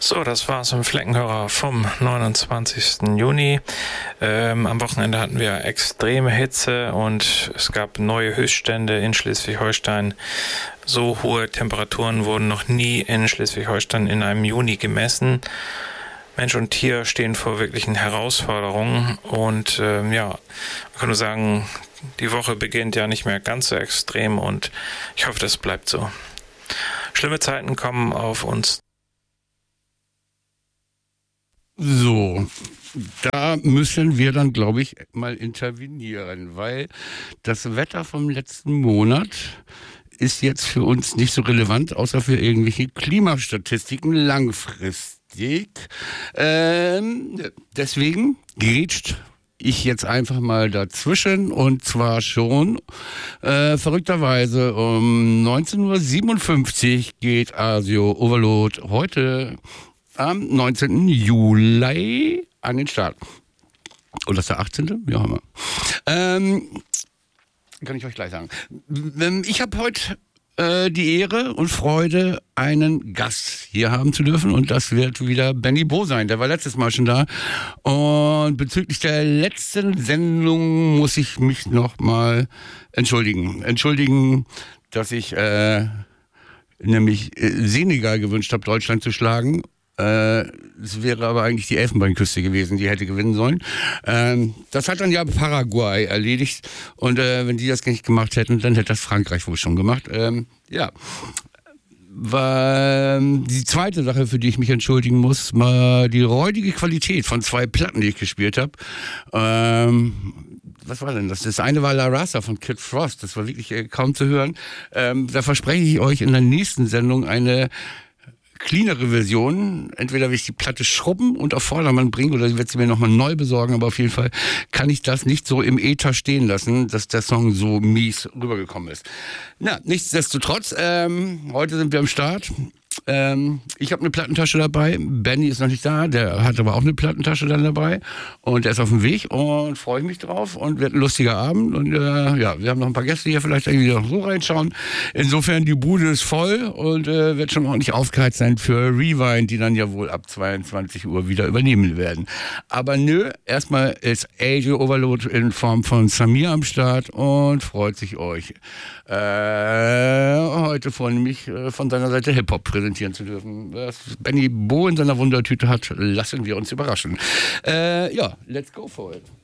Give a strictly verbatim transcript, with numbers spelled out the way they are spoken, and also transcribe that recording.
So, das war's im Fleckenhörer vom neunundzwanzigsten Juni. Ähm, am Wochenende hatten wir extreme Hitze und es gab neue Höchststände in Schleswig-Holstein. So hohe Temperaturen wurden noch nie in Schleswig-Holstein in einem Juni gemessen. Mensch und Tier stehen vor wirklichen Herausforderungen und ähm, ja, man kann nur sagen, die Woche beginnt ja nicht mehr ganz so extrem und ich hoffe, das bleibt so. Schlimme Zeiten kommen auf uns. So, da müssen wir dann, glaube ich, mal intervenieren, weil das Wetter vom letzten Monat ist jetzt für uns nicht so relevant, außer für irgendwelche Klimastatistiken langfristig. Ähm, deswegen grätscht ich jetzt einfach mal dazwischen und zwar schon äh, verrückterweise um neunzehn Uhr siebenundfünfzig geht Asio Overload heute am neunzehnten Juli an den Start. Oder ist der achtzehnte? Wie auch immer. Ähm, kann ich euch gleich sagen. Ich habe heute äh, die Ehre und Freude, einen Gast hier haben zu dürfen und das wird wieder Benny Bo sein. Der war letztes Mal schon da und bezüglich der letzten Sendung muss ich mich nochmal entschuldigen. Entschuldigen, dass ich äh, nämlich äh, Senegal gewünscht habe, Deutschland zu schlagen. Es wäre aber eigentlich die Elfenbeinküste gewesen, die hätte gewinnen sollen. Ähm, das hat dann ja Paraguay erledigt und äh, wenn die das nicht gemacht hätten, dann hätte das Frankreich wohl schon gemacht. Ähm, ja, war die zweite Sache, für die ich mich entschuldigen muss, mal die räudige Qualität von zwei Platten, die ich gespielt habe. Ähm, was war denn das? Das eine war La Raza von Kid Frost, das war wirklich äh, kaum zu hören. Ähm, da verspreche ich euch in der nächsten Sendung eine cleanere Version. Entweder will ich die Platte schrubben und auf Vordermann bringen oder ich werde sie mir nochmal neu besorgen, aber auf jeden Fall kann ich das nicht so im Äther stehen lassen, dass der Song so mies rübergekommen ist. Na, nichtsdestotrotz, ähm, heute sind wir am Start. Ähm, ich habe eine Plattentasche dabei. Benny ist noch nicht da, der hat aber auch eine Plattentasche dann dabei und der ist auf dem Weg und freue ich mich drauf und wird ein lustiger Abend und äh, ja, wir haben noch ein paar Gäste hier, vielleicht irgendwie noch so reinschauen. Insofern, die Bude ist voll und äh, wird schon ordentlich aufgeheizt sein für Rewind, die dann ja wohl ab zweiundzwanzig Uhr wieder übernehmen werden. Aber nö, erstmal ist Asio Overload in Form von Samir am Start und freut sich euch äh, heute vornehmlich äh, von seiner Seite Hip-Hop präsentieren zu dürfen. Was Benny Bo in seiner Wundertüte hat, lassen wir uns überraschen. Äh, ja, let's go for it.